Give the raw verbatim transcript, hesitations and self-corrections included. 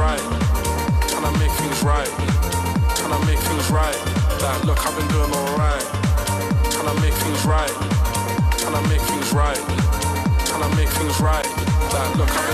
right, trying to make things right, trying to make things right. Like, look, I've been doing alright, trying to make things right, trying to make things right, trying to make things right. Like, look, I've